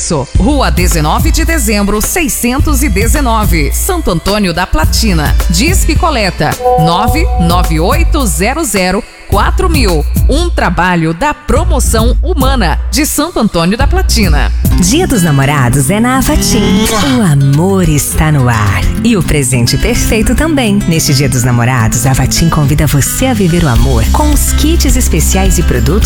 endereço: Rua 19 de Dezembro, 619, Santo Antônio da Platina. Disque coleta 998004000. Um trabalho da Promoção Humana de Santo Antônio da Platina. Dia dos Namorados é na Avatim. O amor está no ar. E o presente perfeito também. Neste Dia dos Namorados, a Avatim convida você a viver o amor com os kits especiais e produtos